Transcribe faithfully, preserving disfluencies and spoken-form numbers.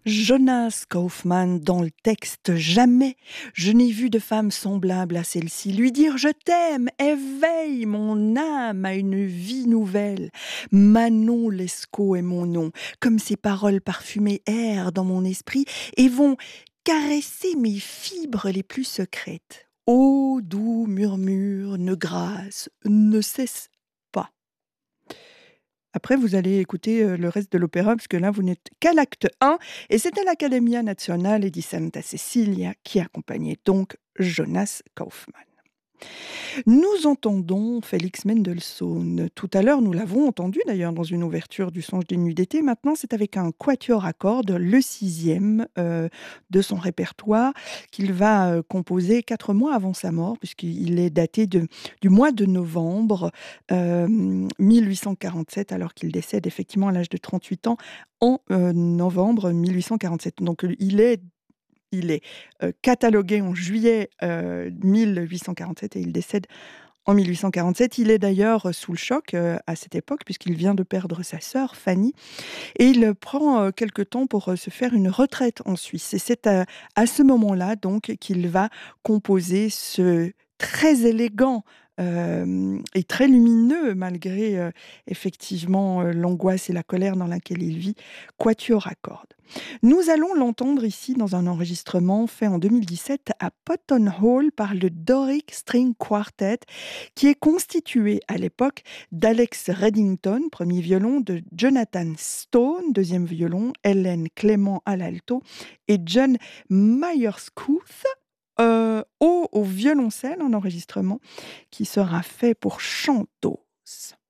Jonas Kaufmann dans le texte, jamais je n'ai vu de femme semblable à celle-ci. Lui dire je t'aime, éveille mon âme à une vie nouvelle. Manon Lescaut est mon nom, comme ces paroles parfumées errent dans mon esprit et vont caresser mes fibres les plus secrètes. Ô doux murmure, ne grâce, ne cesse pas. Après, vous allez écouter euh, le reste de l'opéra, parce que là, vous n'êtes qu'à l'acte un, et c'était l'Accademia Nazionale di Santa Cecilia qui accompagnait donc Jonas Kaufmann. Nous entendons Félix Mendelssohn. Tout à l'heure, nous l'avons entendu d'ailleurs dans une ouverture du Songe des Nuits d'été. Maintenant, c'est avec un quatuor à cordes, le sixième euh, de son répertoire, qu'il va euh, composer quatre mois avant sa mort, puisqu'il est daté de, du mois de novembre euh, mille huit cent quarante-sept, alors qu'il décède effectivement à l'âge de trente-huit ans en euh, novembre mille huit cent quarante-sept. Donc, il est il est euh, catalogué en juillet euh, mille huit cent quarante-sept et il décède en mille huit cent quarante-sept. Il est d'ailleurs euh, sous le choc euh, à cette époque puisqu'il vient de perdre sa sœur Fanny et il euh, prend euh, quelque temps pour euh, se faire une retraite en Suisse. Et c'est à, à ce moment-là donc qu'il va composer ce très élégant euh, et très lumineux malgré euh, effectivement euh, l'angoisse et la colère dans laquelle il vit, quatuor à cordes. Nous allons l'entendre ici dans un enregistrement fait en deux mille dix-sept à Potton Hall par le Doric String Quartet, qui est constitué à l'époque d'Alex Reddington, premier violon, de Jonathan Stone, deuxième violon, Hélène Clément à l'alto et John Myerscough euh, au, au violoncelle, un enregistrement qui sera fait pour Chantos.